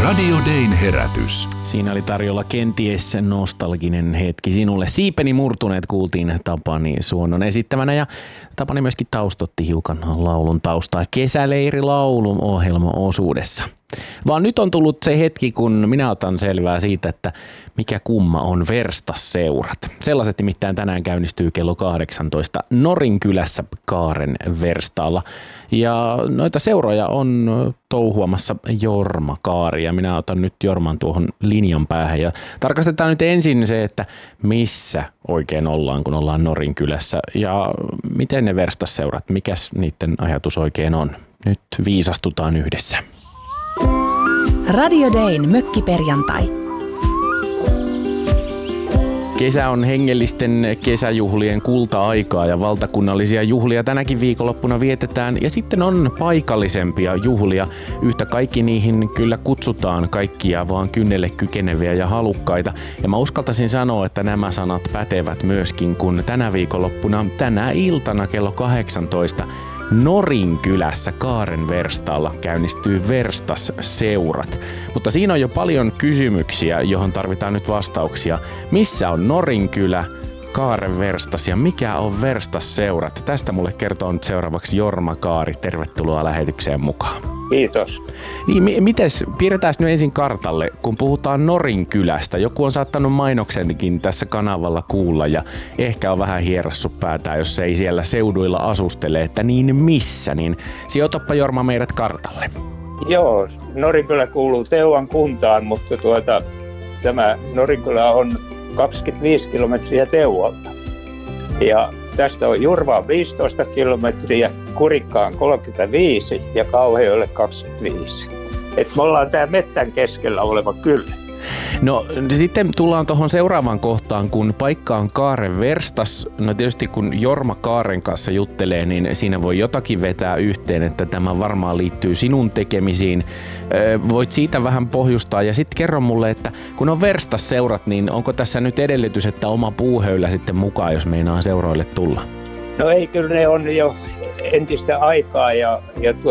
Radio Dayn herätys. Siinä oli tarjolla kenties nostalginen hetki sinulle. Siipeni murtuneet kuultiin Tapani Suonnon esittämänä ja Tapani myöskin taustotti hiukan laulun taustaa kesäleirilaulun ohjelmaosuudessa. Vaan nyt on tullut se hetki, kun minä otan selvää siitä, että mikä kumma on verstasseurat. Sellaiset nimittäin tänään käynnistyy kello 18 Norinkylässä Kaaren verstaalla. Ja noita seuroja on touhuamassa Jorma Kaari ja minä otan nyt Jorman tuohon linjan päähän. Ja tarkastetaan nyt ensin se, että missä oikein ollaan, kun ollaan Norinkylässä ja miten ne verstasseurat, mikäs niiden ajatus oikein on. Nyt viisastutaan yhdessä. Radio Dayn mökkiperjantai. Kesä on hengellisten kesäjuhlien kulta-aikaa ja valtakunnallisia juhlia tänäkin viikonloppuna vietetään. Ja sitten on paikallisempia juhlia. Yhtä kaikki niihin kyllä kutsutaan kaikkia vaan kynnelle kykeneviä ja halukkaita. Ja mä uskaltaisin sanoa, että nämä sanat pätevät myöskin, kun tänä viikonloppuna, tänä iltana kello 18 Norinkylässä Kaaren verstaalla käynnistyy verstasseurat. Mutta siinä on jo paljon kysymyksiä, johon tarvitaan nyt vastauksia. Missä on Norinkylä, Kaaren verstas ja mikä on verstasseurat? Tästä mulle kertoo nyt seuraavaksi Jorma Kaari. Tervetuloa lähetykseen mukaan. Kiitos. Niin, mites, piirretään nyt ensin kartalle, kun puhutaan Norinkylästä. Joku on saattanut mainoksenkin tässä kanavalla kuulla ja ehkä on vähän hierassut päätään, jos ei siellä seuduilla asustele, että niin missä, niin sijoitapa Jorma meidät kartalle. Joo, Norinkylä kuuluu Teuvan kuntaan, mutta tämä Norinkylä on 25 kilometriä Teuvalta. Ja tästä on Jurvaan 15 kilometriä, Kurikkaan 35 ja Kauhajoelle 25. Et me ollaan tää mettän keskellä oleva kylä. No sitten tullaan tuohon seuraavaan kohtaan, kun paikka on Kaaren verstas. No tietysti kun Jorma Kaaren kanssa juttelee, niin siinä voi jotakin vetää yhteen, että tämä varmaan liittyy sinun tekemisiin. Voit siitä vähän pohjustaa ja sitten kerro mulle, että kun on verstasseurat, niin onko tässä nyt edellytys, että oma puuhöylä sitten mukaan, jos meinaa seuroille tulla? No ei, kyllä ne on jo entistä aikaa ja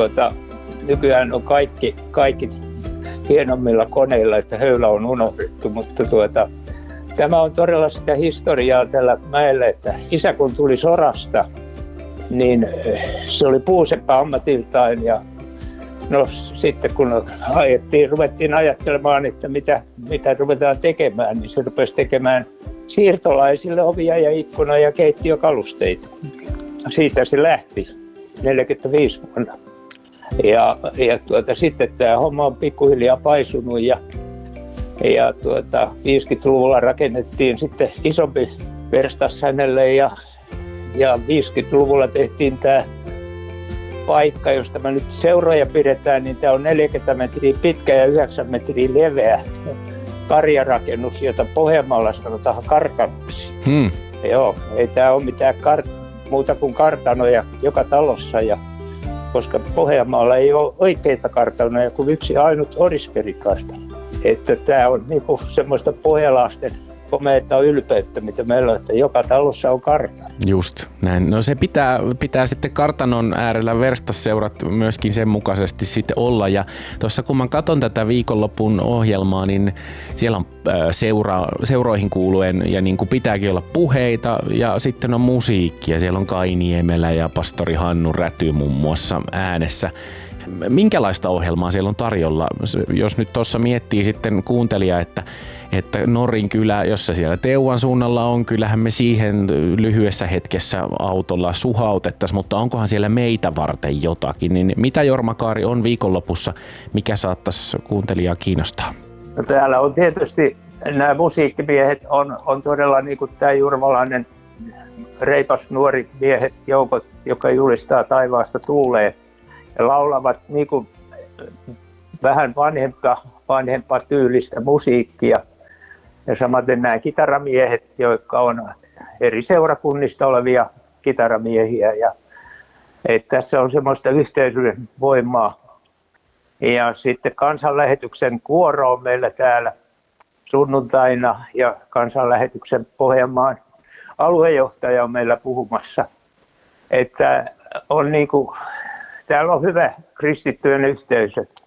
nykyään on kaikki hienommilla koneilla, että höylä on unohdettu, mutta tämä on todella sitä historiaa tällä mäellä, että isä kun tuli sodasta, niin se oli puuseppä ammatiltaan ja no sitten kun ruvettiin ajattelemaan, että mitä ruvetaan tekemään, niin se rupesi tekemään siirtolaisille ovia ja ikkuna ja keittiökalusteita. Siitä se lähti 45 vuonna. Ja sitten tämä homma on pikkuhiljaa paisunut ja 50-luvulla rakennettiin sitten isompi verstas hänelle ja 50-luvulla tehtiin tämä paikka, josta me nyt seuroja pidetään, niin tämä on 40 metriä pitkä ja 9 metriä leveä karjarakennus, jota Pohjanmaalla sanotaan kartanoksi. Joo, ei tämä ole mitään muuta kuin kartanoja joka talossa koska Pohjanmaalla ei ole oikeita kartanoja kuin yksi ainut Orisberg-kartano. Että tämä on niinku semmoista pohjalaisten komeata ylpeyttä, mitä meillä on, että joka talossa on kartano. Just näin. No se pitää sitten kartanon äärellä verstasseurat myöskin sen mukaisesti sitten olla. Ja tuossa kun mä katson tätä viikonlopun ohjelmaa, niin siellä on seuroihin kuuluen ja niin kuin pitääkin olla puheita ja sitten on musiikkia. Siellä on Kai Niemelä ja pastori Hannu Räty muun muassa äänessä. Minkälaista ohjelmaa siellä on tarjolla? Jos nyt tuossa miettii sitten kuuntelija, että Norinkylä, jos se siellä Teuvan suunnalla on, kyllähän me siihen lyhyessä hetkessä autolla suhautettaisiin, mutta onkohan siellä meitä varten jotakin? Niin mitä Jorma Kaari on viikonlopussa, mikä saattaisi kuuntelijaa kiinnostaa? No, täällä on tietysti nämä musiikkimiehet on todella niin kuin tämä jurvalainen reipas nuori miehet joukot, joka julistaa taivaasta tuuleen. Ja laulavat niin kuin vähän vanhempaa tyylistä musiikkia. Ja samaten nämä kitaramiehet, jotka on eri seurakunnista olevia kitaramiehiä. Tässä on semmoista yhteisöjen voimaa. Ja sitten kansanlähetyksen kuoro on meillä täällä sunnuntaina ja kansanlähetyksen Pohjanmaan aluejohtaja on meillä puhumassa. Että on niin kuin, täällä on hyvä kristittyjen yhteisö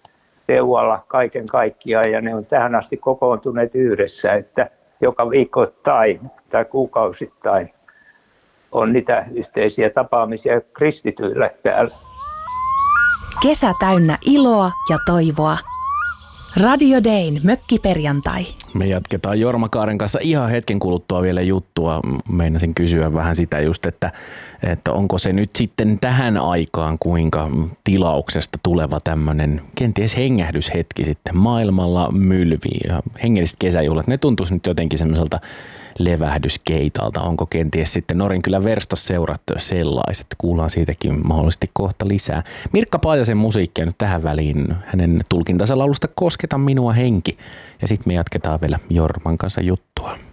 Teualla kaiken kaikkiaan ja ne on tähän asti kokoontuneet yhdessä, että joka viikoittain tai kuukausittain on niitä yhteisiä tapaamisia kristityillä täällä. Kesä täynnä iloa ja toivoa. Radio Dayn mökkiperjantai. Me jatketaan Jorma Kaaren kanssa ihan hetken kuluttua vielä juttua. Meinasin kysyä vähän sitä just, että onko se nyt sitten tähän aikaan kuinka tilauksesta tuleva tämmöinen kenties hengähdyshetki sitten maailmalla mylvii. Ja hengelliset kesäjuhlat, ne tuntuisi nyt jotenkin semmoiselta levähdyskeitalta. Onko kenties sitten Norinkylän Verstas-seurat sellaiset? Kuullaan siitäkin mahdollisesti kohta lisää. Mirkka Paajasen musiikkia nyt tähän väliin. Hänen tulkintansa laulusta Kosketa minua henki. Ja sitten me jatketaan vielä Jorman kanssa juttua.